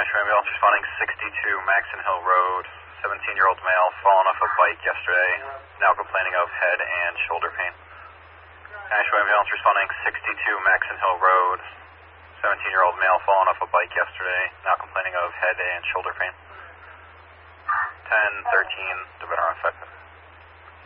Nashville ambulance responding 62 Maxon Hill Road. 17-year-old male fallen off a bike yesterday, now complaining of head and shoulder pain. Nashville ambulance responding 62 Maxon Hill Road. 17-year-old male fallen off a bike yesterday, now complaining of head and shoulder pain. 10-13, Deveron 5.